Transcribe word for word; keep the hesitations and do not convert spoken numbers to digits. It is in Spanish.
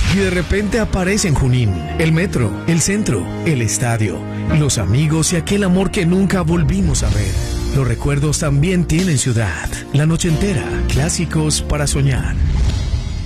Y de repente aparece en Junín el metro, el centro, el estadio, los amigos y aquel amor que nunca volvimos a ver. Los recuerdos también tienen ciudad. La noche entera, clásicos para soñar.